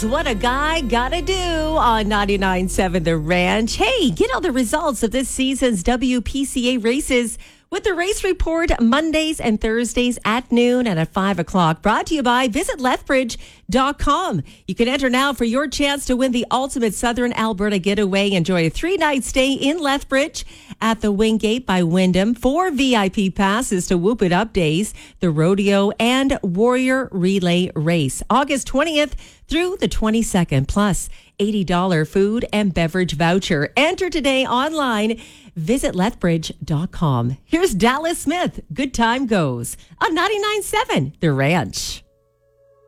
What a Guy Gotta Do on 99.7 The Ranch. Hey, get all the results of this season's WPCA races with the Race Report Mondays and Thursdays at noon and at 5 o'clock. Brought to you by visitlethbridge.com. You can enter now for your chance to win the ultimate Southern Alberta getaway. Enjoy a 3-night stay in Lethbridge at the Wingate by Wyndham. 4 VIP passes to Whoop It Up Days, the Rodeo, and Warrior Relay Race. August 20th through the 22nd, plus $80 food and beverage voucher. Enter today online. Visit Lethbridge.com. Here's Dallas Smith. Good Time Goes on 99.7 The Ranch.